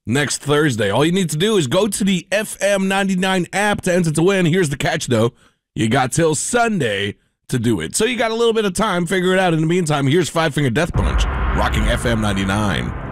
next Thursday. All you need to do is go to the FM 99 app to enter to win. Here's the catch, though. You got till Sunday to do it. So you got a little bit of time. Figure it out. In the meantime, here's Five Finger Death Punch, rocking FM 99.